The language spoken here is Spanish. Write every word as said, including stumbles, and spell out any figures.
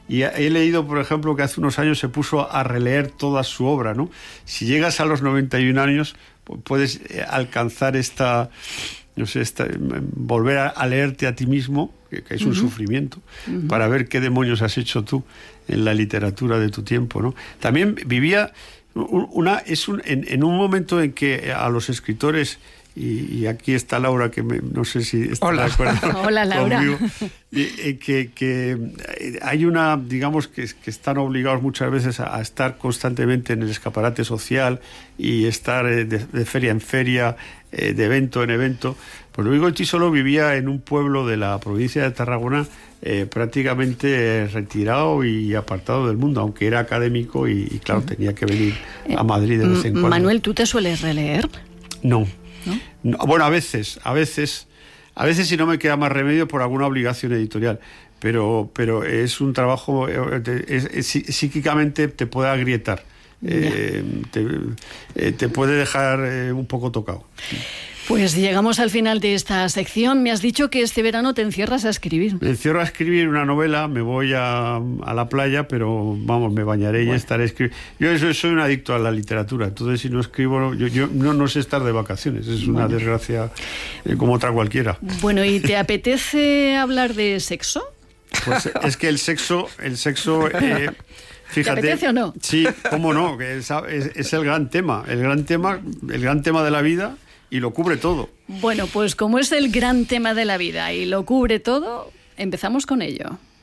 Y he leído, por ejemplo, que hace unos años se puso a releer toda su obra, ¿no? Si llegas a los noventa y un años, puedes alcanzar esta, no sé, esta, volver a, a leerte a ti mismo, que, que es un uh-huh. sufrimiento, uh-huh. para ver qué demonios has hecho tú en la literatura de tu tiempo, ¿no? También vivía una, es un, en, en un momento en que a los escritores, y, y aquí está Laura, que me, no sé si está Hola. de acuerdo Hola, Laura. conmigo, y, y que, que hay una, digamos, que, que están obligados muchas veces a, a estar constantemente en el escaparate social y estar de, de feria en feria, eh, de evento en evento. Pues Luis Goytisolo vivía en un pueblo de la provincia de Tarragona, eh, prácticamente retirado y apartado del mundo, aunque era académico y, y claro, tenía que venir a Madrid de vez en cuando. Manuel, ¿tú te sueles releer? No. ¿No? No, bueno, a veces, a veces, a veces si no me queda más remedio por alguna obligación editorial, pero, pero es un trabajo, es, es, psíquicamente te puede agrietar, eh, te, eh, te puede dejar eh, un poco tocado. Pues llegamos al final de esta sección. Me has dicho que este verano te encierras a escribir. Me encierro a escribir una novela, me voy a, a la playa, pero vamos, me bañaré bueno. y estaré escribiendo. Yo soy, soy un adicto a la literatura, entonces si no escribo, yo, yo no, no sé estar de vacaciones, es una bueno. desgracia eh, como otra cualquiera. Bueno, ¿y te apetece hablar de sexo? Pues es que el sexo, el sexo... Eh, Fíjate, ¿te apetece o no? Sí, cómo no, que es, es, es el gran tema, el gran tema, el gran tema de la vida. Y lo cubre todo. Bueno, pues como es el gran tema de la vida y lo cubre todo, empezamos con ello.